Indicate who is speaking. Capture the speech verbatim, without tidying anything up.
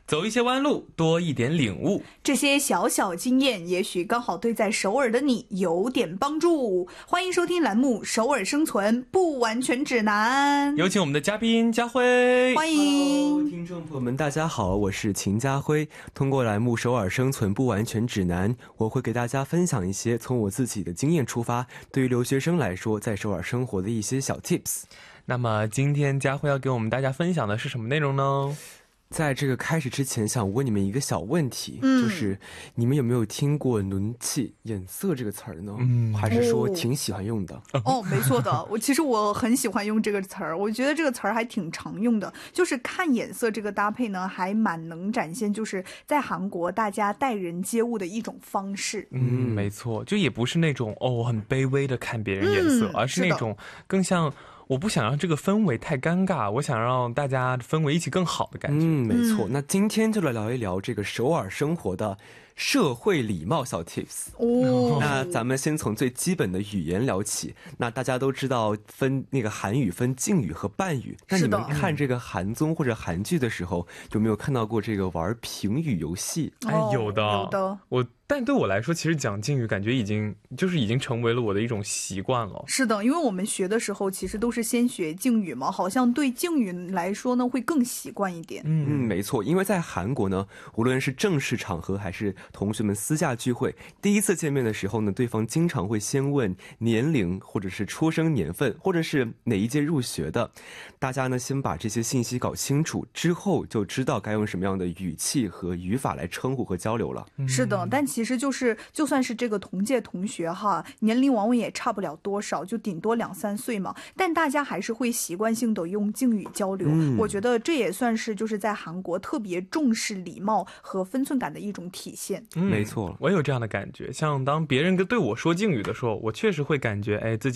Speaker 1: 走一些弯路，多一点领悟。
Speaker 2: 这些小小经验也许刚好对在首尔的你有点帮助。欢迎收听栏目《首尔生存不完全指南》，
Speaker 1: 有请我们的嘉宾家辉。
Speaker 2: 欢迎
Speaker 3: Hello, 听众朋友们大家好，我是秦家辉。通过栏目《首尔生存不完全指南》，我会给大家分享一些从我自己的经验出发，对于留学生来说在首尔生活的一些小 tips。
Speaker 1: 那么今天家辉要给我们大家分享的是什么内容呢？
Speaker 3: 在这个开始之前，想问你们一个小问题，
Speaker 2: 嗯
Speaker 3: 就是你们有没有听过눈치眼色这个词儿呢？
Speaker 1: 嗯
Speaker 3: 还是说挺喜欢用的？
Speaker 2: 哦，没错的，我其实我很喜欢用这个词儿，我觉得这个词儿还挺常用的，就是看眼色这个搭配呢，还蛮能展现就是在韩国大家待人接物的一种方式。
Speaker 1: 嗯，没错，就也不是那种哦很卑微的看别人眼色，
Speaker 2: 嗯
Speaker 1: 而是那种更像我不想让这个氛围太尴尬，我想让大家氛围一起更好的感觉。
Speaker 3: 嗯，没错。那今天就来聊一聊这个首尔生活的社会礼貌小 tips。
Speaker 2: 哦，
Speaker 3: 那咱们先从最基本的语言聊起。那大家都知道分那个韩语分敬语和伴语，那你们看这个韩综或者韩剧的时候，有没有看到过这个玩评语游戏？
Speaker 1: 哎，有的，
Speaker 2: 有的。
Speaker 1: 我但对我来说，其实讲敬语感觉已经就是已经成为了我的一种习惯了。
Speaker 2: 是的，因为我们学的时候其实都是先学敬语嘛，好像对敬语来说呢会更习惯一点。
Speaker 3: 嗯，没错，因为在韩国呢，无论是正式场合还是同学们私下聚会，第一次见面的时候呢，对方经常会先问年龄，或者是出生年份，或者是哪一届入学的。大家呢先把这些信息搞清楚之后，就知道该用什么样的语气和语法来称呼和交流了。
Speaker 2: 是的，但其实就是就算是这个同届同学哈，年龄往往也差不了多少，就顶多两三岁嘛，但大家还是会习惯性的用敬语交流。
Speaker 3: 嗯
Speaker 2: 我觉得这也算是就是在韩国特别重视礼貌和分寸感的一种体现。
Speaker 1: 嗯，
Speaker 3: 没错，
Speaker 1: 我有这样的感觉，像当别人跟对我说敬语的时候，我确实会感觉哎自己